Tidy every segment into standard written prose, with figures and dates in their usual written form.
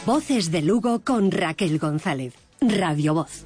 Voces de Lugo con Raquel González. Radio Voz.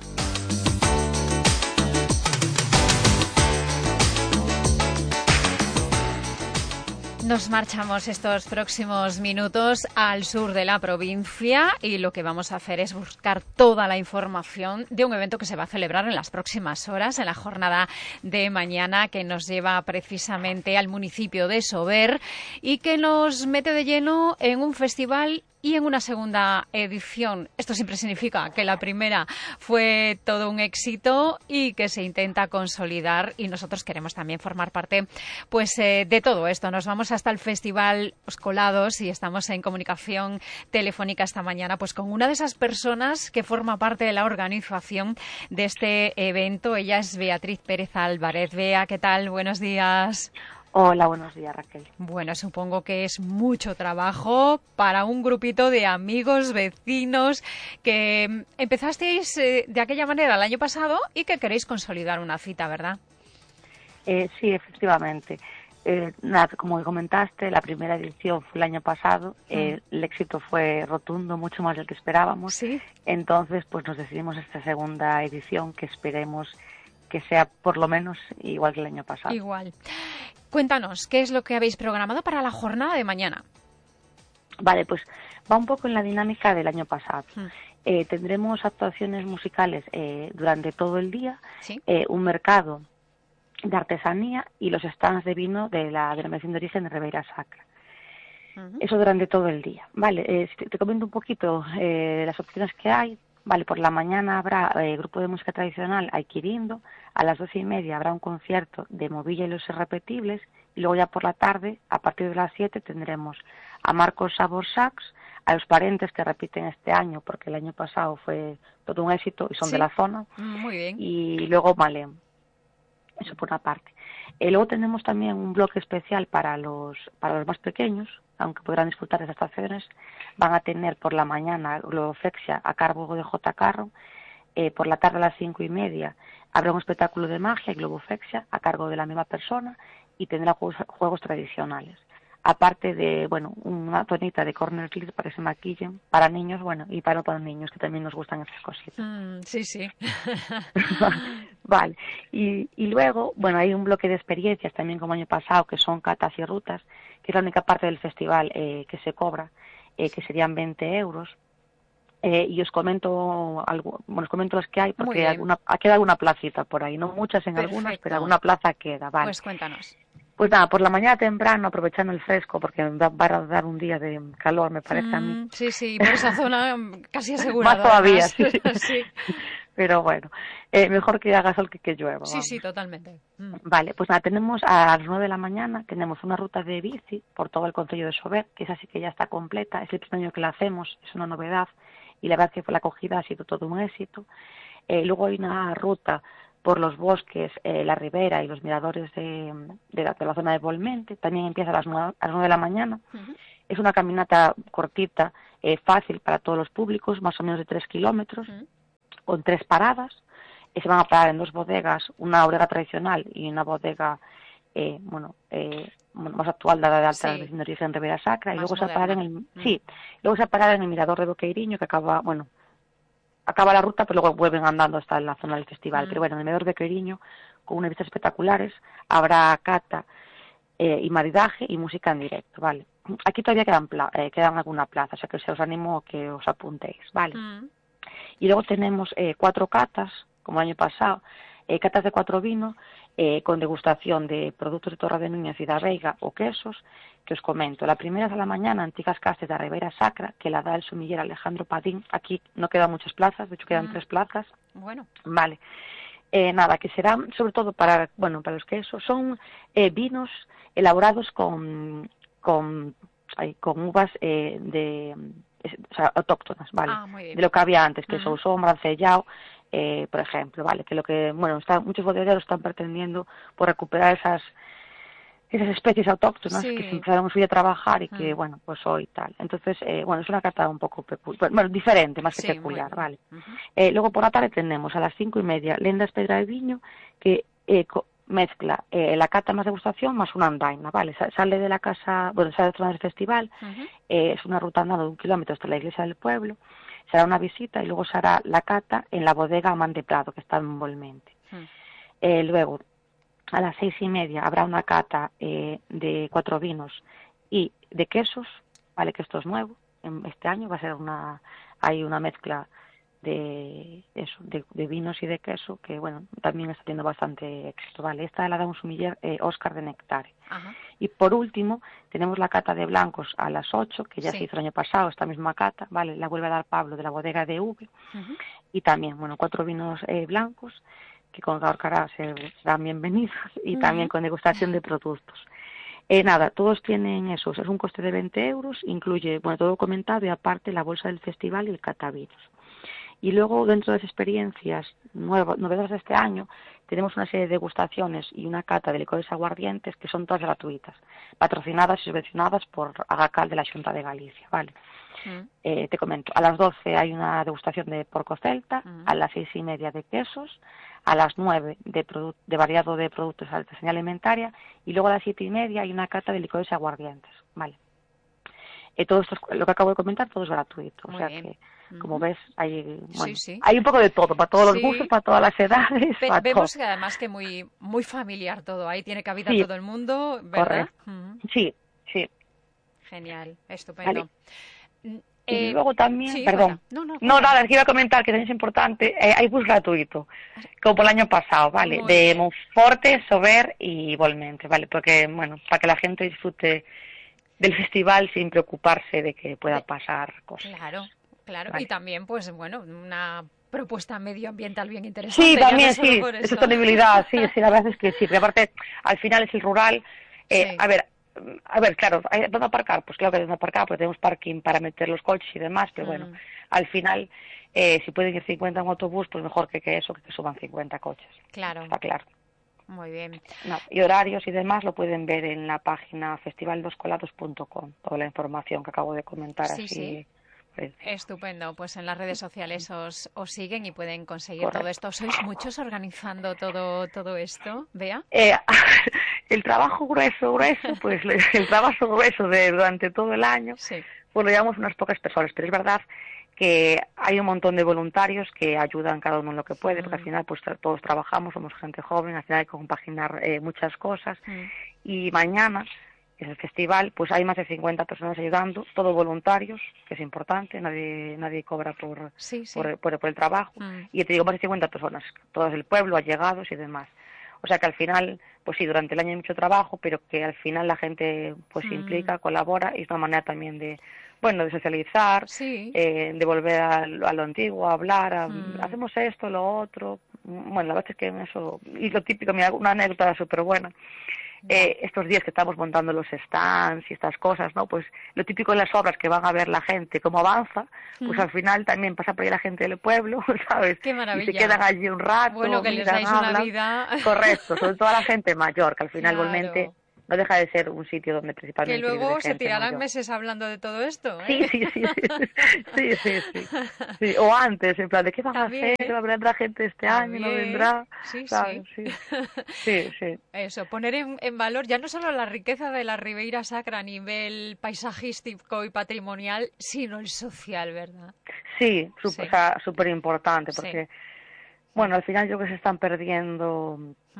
Nos marchamos estos próximos minutos al sur de la provincia y lo que vamos a hacer es buscar toda la información de un evento que se va a celebrar en las próximas horas, en la jornada de mañana, que nos lleva precisamente al municipio de Sober y que nos mete de lleno en un festival y en una segunda edición. Esto siempre significa que la primera fue todo un éxito y que se intenta consolidar, y nosotros queremos también formar parte pues de todo esto. Nos vamos hasta el Festival Los Colados y estamos en comunicación telefónica esta mañana pues con una de esas personas que forma parte de la organización de este evento. Ella es Beatriz Pérez Álvarez. Bea, ¿qué tal? Buenos días. Hola, buenos días, Raquel. Bueno, supongo que es mucho trabajo para un grupito de amigos, vecinos, que empezasteis de aquella manera el año pasado y que queréis consolidar una cita, ¿verdad? Sí, efectivamente. Como comentaste, la primera edición fue el año pasado. El éxito fue rotundo, mucho más del que esperábamos. Sí. Entonces, pues nos decidimos esta segunda edición, que esperemos que sea por lo menos igual que el año pasado. Igual. Cuéntanos, ¿qué es lo que habéis programado para la jornada de mañana? Vale, pues va un poco en la dinámica del año pasado. Tendremos actuaciones musicales durante todo el día, ¿sí? Un mercado de artesanía y los stands de vino de la denominación de origen de Ribeira Sacra. Eso durante todo el día. Vale, te comento un poquito las opciones que hay. Vale, por la mañana habrá grupo de música tradicional Aiquirindo, a las 12:30 habrá un concierto de Movilla y los Irrepetibles, y luego ya por la tarde, a partir de las 7, tendremos a Marcos Sabor Sax, a Los Parentes, que repiten este año, porque el año pasado fue todo un éxito y son ¿sí? de la zona, Muy bien. Y luego Malem. Eso por una parte. Luego tenemos también un bloque especial para los más pequeños, aunque podrán disfrutar de estas estaciones. Van a tener por la mañana Globoflexia a cargo de J. Carro, por la tarde a las 5:30 habrá un espectáculo de magia y Globoflexia a cargo de la misma persona y tendrá juegos tradicionales. Aparte de, bueno, una tonita de corner clips para que se maquillen, para niños, bueno, y para otros niños, que también nos gustan esas cositas. Sí, sí. Vale. Y luego, bueno, hay un bloque de experiencias también como año pasado, que son catas y rutas, que es la única parte del festival que se cobra, que serían 20 euros. Y os comento las que hay, porque queda alguna placita por ahí, no muchas en Perfecto. algunas, pero alguna plaza queda, vale. Pues cuéntanos. Pues nada, por la mañana temprano, aprovechando el fresco, porque va a dar un día de calor, me parece a mí. Sí, por esa zona casi asegurado. Más todavía, sí. Sí. Pero bueno, mejor que haga sol que llueva. Sí, sí, totalmente. Vale, pues nada, tenemos a las 9 de la mañana, tenemos una ruta de bici por todo el concello de Sober, que esa sí que ya está completa, es el primer año que la hacemos, es una novedad, y la verdad es que la acogida ha sido todo un éxito. Luego hay una ruta por los bosques, la ribera y los miradores de la zona de Volmente, también empieza a las 9 de la mañana. Es una caminata cortita, fácil para todos los públicos, más o menos de 3 kilómetros, con 3 paradas. Se van a parar en 2 bodegas, una bodega tradicional y una bodega más actual, dada de alta de origen en Ribeira Sacra, y luego se va a parar en el mirador de Boqueiriño, que acaba la ruta, pero luego vuelven andando hasta la zona del festival. Pero bueno, en el mirador de Boqueiriño, con unas vistas espectaculares, habrá cata y maridaje y música en directo, ¿vale? Aquí todavía quedan alguna plaza, o sea que os animo a que os apuntéis, ¿vale? Y luego tenemos 4 catas, como el año pasado, catas de 4 vinos, con degustación de productos de Torre de Núñez y da Veiga o quesos, que os comento. La primera es a la mañana, Antigas Castes de Ribeira Sacra, que la da el sumiller Alejandro Padín. Aquí no quedan muchas plazas, de hecho quedan 3 plazas. Bueno. Vale. Nada, que serán sobre todo para los quesos. Son vinos elaborados con uvas autóctonas, ¿vale? De lo que había antes, que son sombra, ancellao, por ejemplo, ¿vale? Que muchos bodegueros están pretendiendo por recuperar esas especies autóctonas que se empezaron a trabajar y que, pues hoy tal. Entonces, es una carta un poco diferente, más que peculiar, ¿vale? Luego por la tarde tenemos a las 5:30 Lendas Pedra de Viño, que mezcla la cata más degustación más una andaina, ¿vale? Sale de la casa, bueno, sale de la zona del festival, es una ruta andando de 1 kilómetro hasta la iglesia del pueblo, se hará una visita y luego se hará la cata en la bodega Amán de Prado, que está en Volmente. Luego, a las 6:30 habrá una cata de 4 vinos y de quesos, ¿vale? Que esto es nuevo, este año va a ser hay una mezcla de vinos y de queso que, bueno, también está teniendo bastante éxito, ¿vale? Esta la da un sumiller Oscar de Nectare. Y por último, tenemos la cata de blancos a las 8, que ya se hizo el año pasado, esta misma cata, ¿vale? La vuelve a dar Pablo de la bodega de V. Y también, bueno, 4 vinos blancos que con Gaorcará serán bienvenidos y también con degustación de productos. Nada, todos tienen eso, es un coste de 20 euros, incluye, bueno, todo comentado y aparte la bolsa del festival y el catavinos. Y luego, dentro de las experiencias novedosas de este año, tenemos una serie de degustaciones y una cata de licores aguardientes que son todas gratuitas, patrocinadas y subvencionadas por Agacal de la Xunta de Galicia, ¿vale? Te comento, a las 12 hay una degustación de porco celta, a las 6:30 de quesos, a las 9 de variado de productos de artesanía alimentaria y luego a las 7:30 hay una cata de licores aguardientes, ¿vale? Todo esto, lo que acabo de comentar, todo es gratuito, o sea que, como ves, hay hay un poco de todo, para todos los gustos, para todas las edades. Vemos que además que muy familiar todo, ahí tiene cabida todo el mundo, ¿verdad? Sí. Genial, estupendo. Vale. Y luego también, perdón, nada, es que iba a comentar que también es importante, hay bus gratuito, como por el año pasado, ¿vale? De Monforte, Sober y Volmente, ¿vale? Porque, bueno, para que la gente disfrute del festival sin preocuparse de que pueda pasar cosas. Claro, ¿vale? Y también, pues, bueno, una propuesta medioambiental bien interesante. Sí, también, sí, sostenibilidad, sí, la verdad es que sí, pero aparte, al final es el rural, a ver, claro, ¿dónde aparcar? Pues claro que dónde aparcar, porque tenemos parking para meter los coches y demás, pero bueno, al final, si pueden ir 50 en autobús, pues mejor que suban 50 coches. Claro. Está claro. Muy bien. Y horarios y demás lo pueden ver en la página festivaldoscolados.com, toda la información que acabo de comentar Sí. Estupendo, pues en las redes sociales os siguen y pueden conseguir todo esto. ¿Sois muchos organizando todo esto, Bea? El trabajo grueso, pues el trabajo grueso de durante todo el año, pues lo llevamos unas pocas personas, pero es verdad que hay un montón de voluntarios que ayudan cada uno en lo que puede, porque al final pues todos trabajamos, somos gente joven, al final hay que compaginar muchas cosas. Y mañana en el festival pues hay más de 50 personas ayudando, todos voluntarios, que es importante, nadie cobra por el trabajo, y te digo más de 50 personas, todas del pueblo, allegados y demás. O sea que al final, pues sí, durante el año hay mucho trabajo, pero que al final la gente pues se implica, colabora, y es una manera también de socializar, de volver a lo antiguo, a hablar, hacemos esto, lo otro. Bueno, la verdad es que eso, y lo típico, mira, una anécdota súper buena. Estos días que estamos montando los stands y estas cosas, ¿no? Pues lo típico en las obras que van a ver la gente, cómo avanza, pues al final también pasa por ahí la gente del pueblo, ¿sabes? ¡Qué maravilla! Y se quedan allí un rato, bueno, que les dais una vida. Correcto, sobre todo a la gente mayor, que al final igualmente no deja de ser un sitio donde principalmente que luego se tirarán mayor. Meses hablando de todo esto, ¿eh? Sí. O antes, en plan, ¿de qué van a hacer? ¿Vendrá gente este año? ¿No vendrá? Sí. Eso, poner en valor ya no solo la riqueza de la Ribeira Sacra a nivel paisajístico y patrimonial, sino el social, ¿verdad? Sí, súper importante, porque, bueno, al final yo creo que se están perdiendo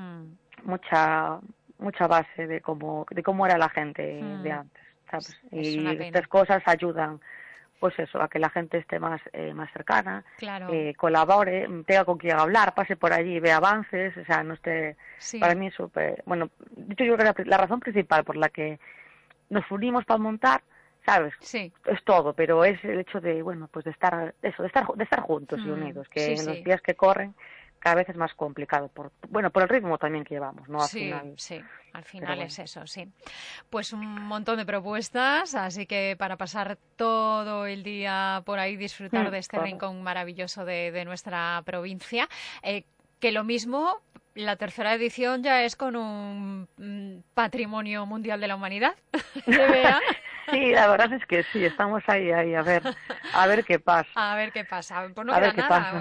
mucha base de cómo era la gente de antes, ¿sabes? Y estas cosas ayudan, pues eso, a que la gente esté más cercana, colabore, tenga con quien hablar, pase por allí, vea avances, o sea, no esté... Para mí es súper... Bueno, yo creo que la razón principal por la que nos unimos para montar, ¿sabes? Es todo, pero es el hecho de, bueno, pues de estar juntos y unidos, que en los días que corren cada vez es más complicado, por el ritmo también que llevamos, ¿no? Al final es eso, sí. Pues un montón de propuestas, así que para pasar todo el día por ahí, disfrutar de este rincón maravilloso de nuestra provincia, que lo mismo, la tercera edición ya es con un patrimonio mundial de la humanidad. Sí, la verdad es que sí, estamos ahí a ver qué pasa. A ver qué pasa. Pues no queda nada.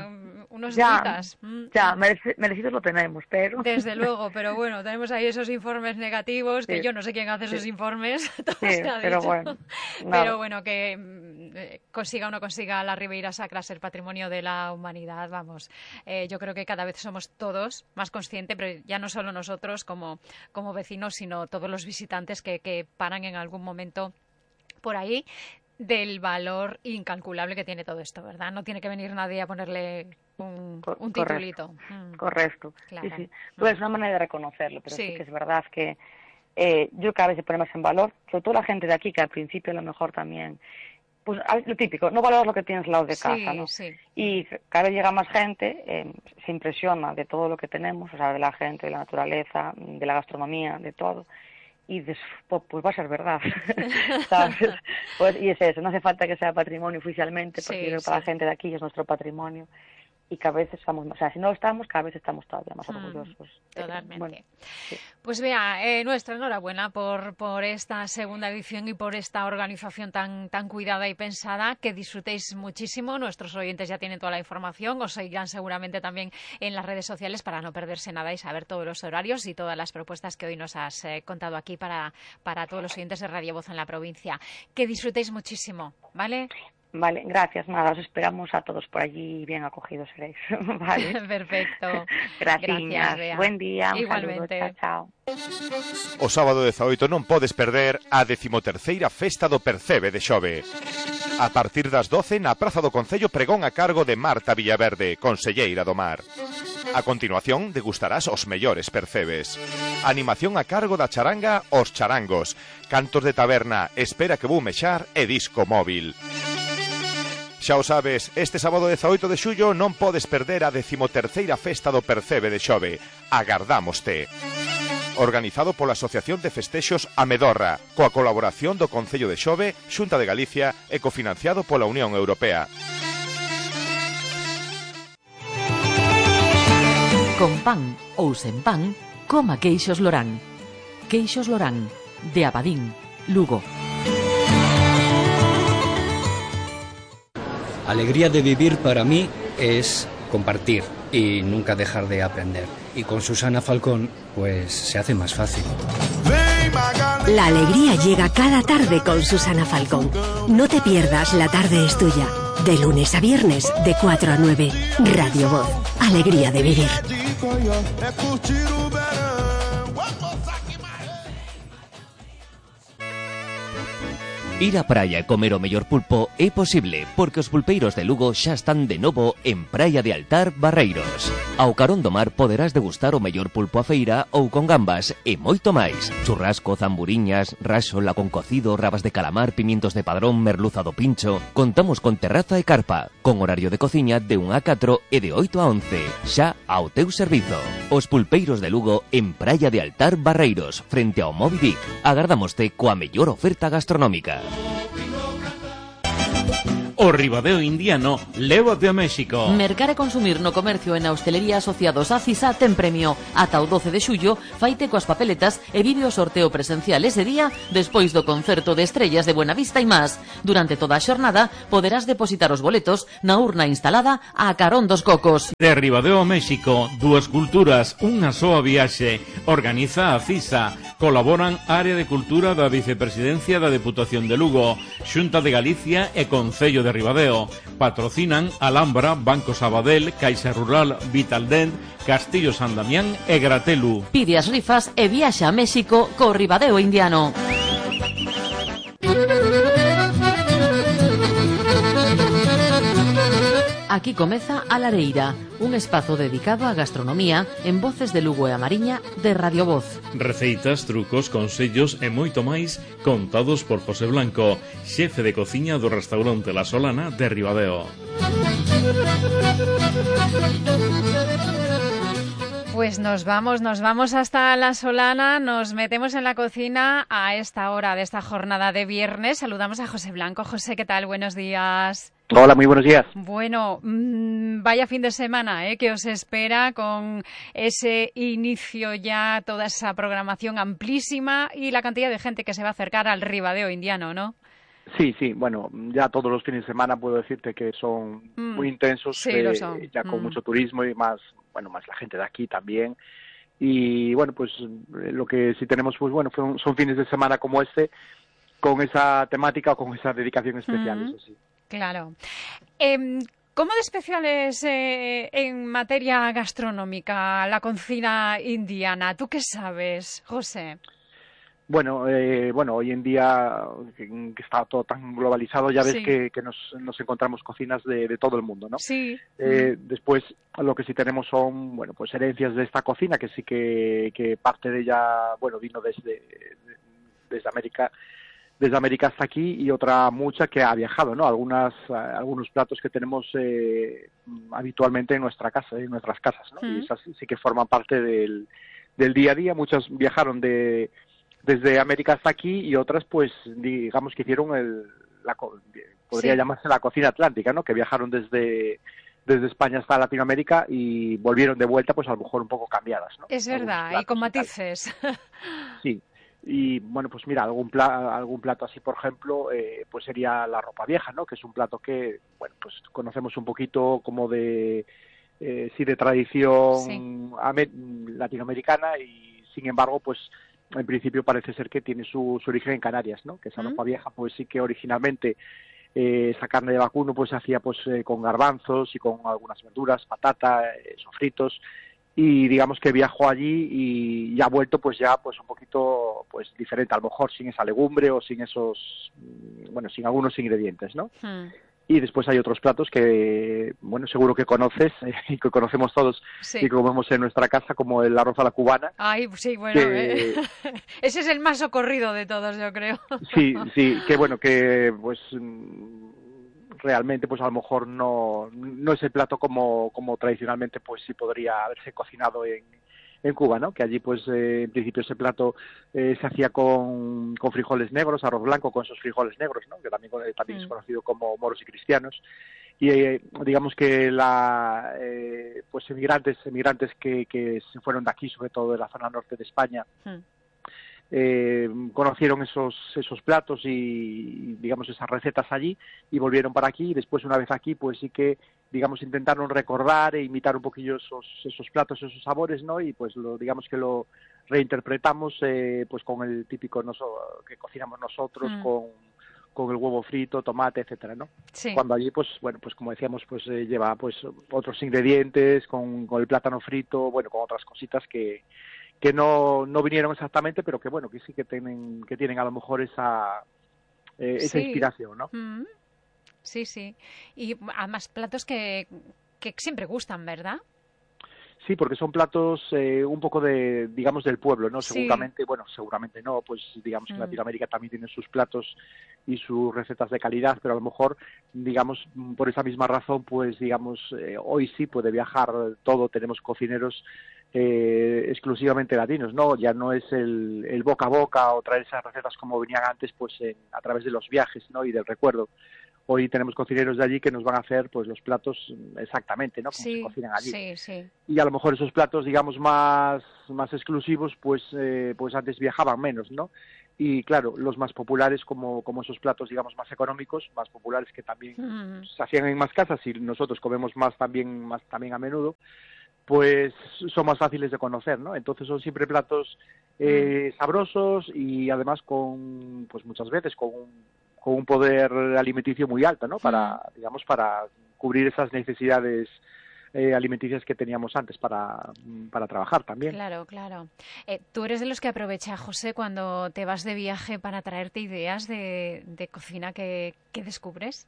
unos días. Ya, merecidos lo tenemos, pero... Desde luego, pero bueno, tenemos ahí esos informes negativos, que yo no sé quién hace esos informes, pero bueno. Pero bueno, que consiga o no consiga la Ribeira Sacra ser patrimonio de la humanidad, vamos, yo creo que cada vez somos todos más conscientes, pero ya no solo nosotros como vecinos, sino todos los visitantes que paran en algún momento por ahí, del valor incalculable que tiene todo esto, ¿verdad? No tiene que venir nadie a ponerle un titulito. Correcto. Claro. Sí. Pues es una manera de reconocerlo, pero sí que es verdad que yo cada vez se pone más en valor, sobre todo la gente de aquí, que al principio a lo mejor también, pues lo típico, no valoras lo que tienes al lado de casa, ¿no? Sí. Y cada vez llega más gente, se impresiona de todo lo que tenemos, o sea, de la gente, de la naturaleza, de la gastronomía, de todo. Y dices, pues va a ser verdad, ¿sabes? Pues, y es eso, no hace falta que sea patrimonio oficialmente, porque yo creo que para la gente de aquí es nuestro patrimonio. Y cada vez estamos, o sea, si no lo estamos, cada vez estamos todavía más orgullosos. Totalmente. Bueno, sí. Pues vea, nuestra enhorabuena por esta segunda edición y por esta organización tan cuidada y pensada. Que disfrutéis muchísimo. Nuestros oyentes ya tienen toda la información. Os seguirán seguramente también en las redes sociales para no perderse nada y saber todos los horarios y todas las propuestas que hoy nos has contado aquí para todos los oyentes de Radio Voz en la provincia. Que disfrutéis muchísimo, ¿vale? Vale, gracias, nada, os esperamos a todos por allí, bien acogidos seréis, vale. Perfecto. Gracias, Bea. Buen día, igualmente. Saludo, chao. O sábado 18 non podes perder a 13ª Festa do Percebe de Xove. A partir das 12 na Praza do Concello pregón a cargo de Marta Villaverde, conselleira do Mar. A continuación degustarás os mellores percebes. Animación a cargo da charanga Os Charangos. Cantos de taberna, Espera que vou mexar e disco móvil. Xa o sabes, este sábado 18 de xullo non podes perder a 13ª Festa do Percebe de Xove. Agardámoste. Organizado pola Asociación de Festexos Amedorra, coa colaboración do Concello de Xove, Xunta de Galicia e cofinanciado pola Unión Europea. Con pan ou sen pan, coma Queixos Lorán. Queixos Lorán, de Abadín, Lugo. Alegría de vivir para mí es compartir y nunca dejar de aprender. Y con Susana Falcón, pues se hace más fácil. La alegría llega cada tarde con Susana Falcón. No te pierdas La tarde es tuya. De lunes a viernes, de 4 a 9. Radio Voz. Alegría de vivir. Ir á praia e comer o mellor pulpo é posible, porque os pulpeiros de Lugo xa están de novo en Praia de Altar, Barreiros. Ao carón do mar poderás degustar o mellor pulpo a feira ou con gambas e moito máis. Churrasco, zamburiñas, raxola con cocido, rabas de calamar, pimientos de padrón, merluza do pincho. Contamos con terraza e carpa, con horario de cociña de 1 a 4 e de 8 a 11, xa ao teu servizo. Os pulpeiros de Lugo en Praia de Altar, Barreiros, frente ao Moby Dick. Agardámoste coa mellor oferta gastronómica. O Ribadeo Indiano, lévate a México. Mercar e consumir no comercio e na hostelería asociados a CISA ten premio. Ata o 12 de xullo, faite coas papeletas e vive o sorteo presencial ese día despois do concerto de estrellas de Buenavista e más. Durante toda a xornada poderás depositar os boletos na urna instalada a carón dos cocos. De Ribadeo a México, dúas culturas, unha soa viaxe. Organiza a CISA. Colaboran Área de Cultura da Vicepresidencia da Deputación de Lugo, Xunta de Galicia e Concello de Ribadeo. Patrocinan Alhambra, Banco Sabadell, Caixa Rural, Vitaldent, Castillo San Damián e Gratelu. Pide as rifas e viaxa a México co Ribadeo Indiano. Aquí comeza A Lareira, un espazo dedicado á gastronomía en voces de Lugo e a Mariña de Radio Voz. Receitas, trucos, consellos e moito máis contados por José Blanco, xefe de cociña do restaurante La Solana de Ribadeo. Pues nos vamos hasta La Solana, nos metemos en la cocina a esta hora de esta jornada de viernes. Saludamos a José Blanco. José, ¿qué tal? Buenos días. Hola, muy buenos días. Bueno, vaya fin de semana que os espera con ese inicio ya, toda esa programación amplísima y la cantidad de gente que se va a acercar al Ribadeo Indiano, ¿no? Sí, bueno, ya todos los fines de semana puedo decirte que son muy intensos, sí, lo son. Ya con mucho turismo y más la gente de aquí también. Y bueno, pues lo que sí tenemos, pues bueno, son fines de semana como este, con esa temática o con esa dedicación especial, eso sí. Claro. ¿Cómo de especial es en materia gastronómica la cocina indiana? ¿Tú qué sabes, José? Bueno, hoy en día que está todo tan globalizado, ya ves que nos encontramos cocinas de todo el mundo, ¿no? Sí. Después, lo que sí tenemos son, bueno, pues herencias de esta cocina, que sí que parte de ella, bueno, vino desde América hasta aquí, y otra mucha que ha viajado, ¿no? Algunos platos que tenemos habitualmente en nuestras casas, ¿no? Y esas sí que forman parte del día a día. Muchas viajaron desde América hasta aquí, y otras, pues, digamos que hicieron podría llamarse la cocina atlántica, ¿no? Que viajaron desde España hasta Latinoamérica y volvieron de vuelta, pues a lo mejor un poco cambiadas, ¿no? Es verdad, y con matices. Sí. Y bueno, pues mira, algún plato así, por ejemplo, pues sería la ropa vieja, ¿no? Que es un plato que, bueno, pues conocemos un poquito como de tradición latinoamericana, y sin embargo, pues en principio parece ser que tiene su origen en Canarias, ¿no? Que esa ropa vieja, pues sí que originalmente esa carne de vacuno pues se hacía pues con garbanzos y con algunas verduras, patata, sofritos, y digamos que viajó allí y ya ha vuelto pues un poquito pues diferente, a lo mejor sin esa legumbre o sin sin algunos ingredientes, ¿no? Y después hay otros platos que, bueno, seguro que conoces y que conocemos todos y que comemos en nuestra casa, como el arroz a la cubana. Ay, sí, bueno, ese es el más socorrido de todos, yo creo. Sí, que bueno, que pues realmente pues a lo mejor no es el plato como tradicionalmente pues sí podría haberse cocinado en Cuba, ¿no? Que allí pues en principio ese plato se hacía con frijoles negros, arroz blanco con esos frijoles negros, ¿no? Que también es conocido como moros y cristianos. Y digamos que pues emigrantes que se fueron de aquí, sobre todo de la zona norte de España, conocieron esos platos y digamos esas recetas allí, y volvieron para aquí, y después una vez aquí pues sí que digamos intentaron recordar e imitar un poquillo esos platos, esos sabores, ¿no? Y pues digamos que lo reinterpretamos pues con el típico que cocinamos nosotros, con el huevo frito, tomate, etcétera, ¿no? Sí. Cuando allí pues bueno, pues como decíamos, pues lleva pues otros ingredientes, con el plátano frito, bueno, con otras cositas que no vinieron exactamente, pero que bueno, que sí que tienen a lo mejor esa inspiración, ¿no? Sí. Y además platos que siempre gustan, ¿verdad? Sí, porque son platos un poco digamos, del pueblo, ¿no? Sí. Seguramente no, pues digamos que Latinoamérica también tiene sus platos y sus recetas de calidad, pero a lo mejor, digamos, por esa misma razón, pues digamos, hoy sí puede viajar todo, tenemos cocineros exclusivamente latinos, ¿no? Ya no es el boca a boca o traer esas recetas como venían antes, pues a través de los viajes, ¿no? Y del recuerdo. Hoy tenemos cocineros de allí que nos van a hacer pues los platos exactamente, ¿no? Como se cocinan allí. Sí. Y a lo mejor esos platos, digamos, más exclusivos, pues antes viajaban menos, ¿no? Y claro, los más populares, como esos platos, digamos, más económicos, más populares, que también se hacían en más casas y nosotros comemos más también a menudo, pues son más fáciles de conocer, ¿no? Entonces son siempre platos sabrosos, y además pues muchas veces con un poder alimenticio muy alto, ¿no? Para cubrir esas necesidades alimenticias que teníamos antes para trabajar también. Claro. ¿Tú eres de los que aprovecha, José, cuando te vas de viaje para traerte ideas de cocina que descubres?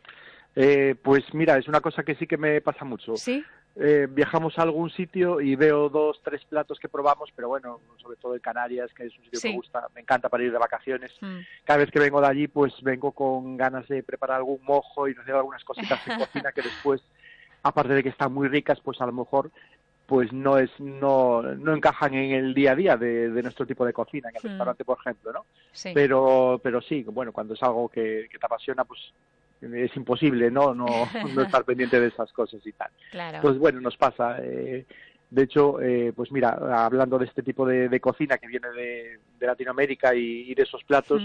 Pues mira, es una cosa que sí que me pasa mucho. ¿Sí? Viajamos a algún sitio y veo 2, 3 platos que probamos, pero bueno, sobre todo en Canarias, que es un sitio que me encanta para ir de vacaciones. Cada vez que vengo de allí, pues vengo con ganas de preparar algún mojo y hacer algunas cositas en cocina que después, aparte de que están muy ricas, pues a lo mejor pues no encajan en el día a día de nuestro tipo de cocina, en el restaurante, por ejemplo, ¿no? Sí. Pero sí, bueno, cuando es algo que te apasiona, pues es imposible no estar pendiente de esas cosas y tal. Claro. Pues bueno, nos pasa. De hecho, pues mira, hablando de este tipo de cocina que viene de Latinoamérica y de esos platos,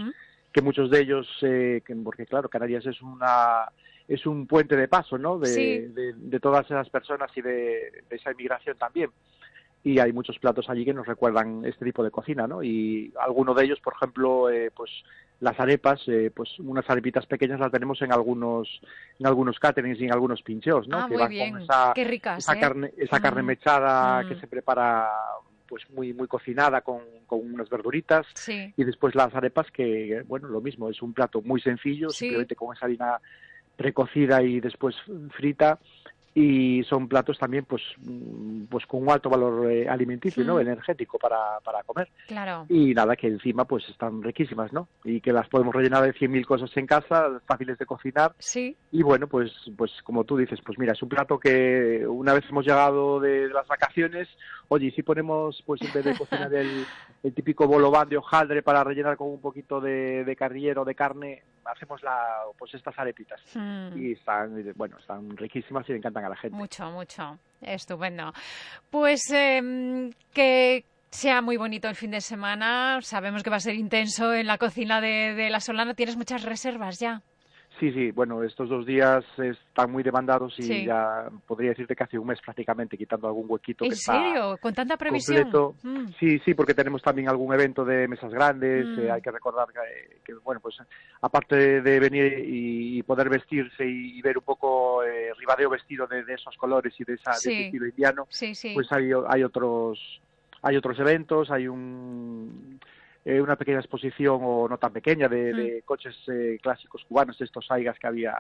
que muchos de ellos, porque claro, Canarias es un puente de paso, ¿no? De todas esas personas y de esa inmigración también. Y hay muchos platos allí que nos recuerdan este tipo de cocina, ¿no? Y alguno de ellos, por ejemplo, pues las arepas, pues unas arepitas pequeñas las tenemos en algunos caterings y en algunos pincheos, ¿no? Que van bien. Con qué ricas, esa carne mechada que se prepara pues muy muy cocinada con unas verduritas, y después las arepas que, bueno, lo mismo, es un plato muy sencillo, simplemente con esa harina precocida y después frita, y son platos también pues con un alto valor alimenticio, ¿no? Energético para comer. Claro. Y nada, que encima pues están riquísimas, ¿no? Y que las podemos rellenar de 100.000 cosas en casa, fáciles de cocinar. Sí. Y bueno, pues como tú dices, pues mira, es un plato que una vez hemos llegado de las vacaciones, oye, y si ponemos, pues en vez de cocinar el típico bolobán de hojaldre para rellenar con un poquito de carrillero, de carne, hacemos pues estas arepitas. Y están riquísimas y le encantan a la gente. Mucho, mucho. Estupendo. Pues que sea muy bonito el fin de semana. Sabemos que va a ser intenso en la cocina de La Solana. ¿Tienes muchas reservas ya? Sí, bueno, estos 2 días están muy demandados y ya podría decirte que hace un mes prácticamente, quitando algún huequito. ¿En serio? ¿Con tanta previsión? Sí, porque tenemos también algún evento de mesas grandes. Hay que recordar que, bueno, pues aparte de venir y poder vestirse y ver un poco Ribadeo vestido de esos colores y de ese estilo indiano, pues hay otros eventos, hay una pequeña exposición, o no tan pequeña, de coches clásicos cubanos, de estos Aigas que había.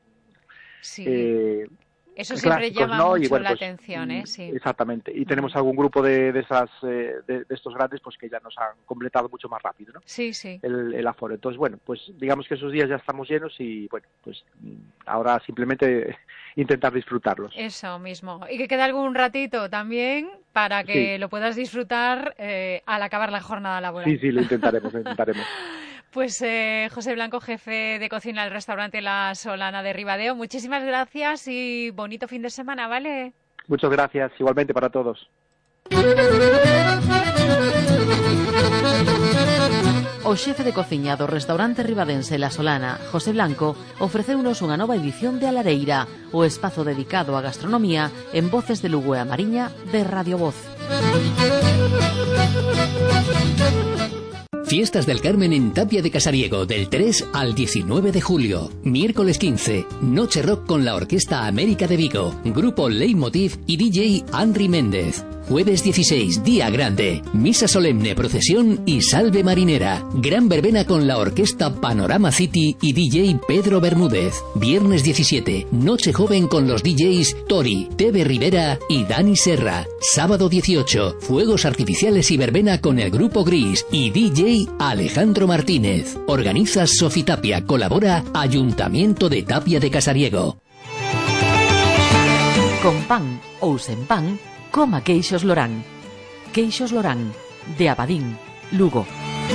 Eso siempre llama mucho la atención, Sí. Exactamente. Y tenemos algún grupo de estos grandes, pues que ya nos han completado mucho más rápido, ¿no? Sí. El aforo. Entonces, bueno, pues digamos que esos días ya estamos llenos y, bueno, pues ahora simplemente intentar disfrutarlos. Eso mismo. Y que quede algún ratito también para que lo puedas disfrutar al acabar la jornada laboral. Sí, lo intentaremos. Pues José Blanco, jefe de cocina del restaurante La Solana de Ribadeo, muchísimas gracias y bonito fin de semana, ¿vale? Muchas gracias, igualmente para todos. O xefe de cociña do restaurante ribadense La Solana, José Blanco, ofreceunos unha nova edición de A Lareira, o espazo dedicado á gastronomía en Voces de Lugo e a Mariña de Radio Voz. Fiestas del Carmen en Tapia de Casariego del 3 al 19 de julio. Miércoles 15, Noche Rock con la Orquesta América de Vigo, Grupo Leitmotiv y DJ Andri Méndez. Jueves 16, Día Grande, Misa Solemne, Procesión y Salve Marinera. Gran verbena con la Orquesta Panorama City y DJ Pedro Bermúdez. Viernes 17, Noche Joven con los DJs Tori, Tebe Rivera y Dani Serra. Sábado 18, Fuegos Artificiales y verbena con el Grupo Gris y DJ Alejandro Martínez. Organiza Sofi Tapia, colabora Ayuntamiento de Tapia de Casariego. Con pan ou sen pan, coma queixos Lorán. Queixos Lorán, de Abadín, Lugo.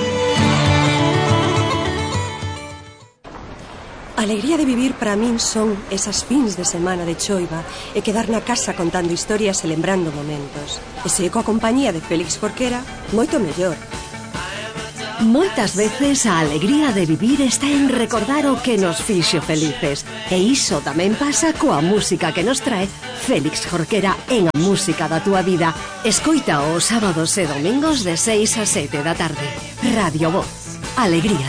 A alegría de vivir para min son esas fins de semana de choiva e quedar na casa contando historias e lembrando momentos. E se coa compañía de Félix Jorquera, moito mellor. Moitas veces a alegría de vivir está en recordar o que nos fixo felices. E iso tamén pasa coa música que nos trae Félix Jorquera en A Música da Túa Vida. Escoita os sábados e domingos de 6 a 7 da tarde. Radio Voz. Alegría.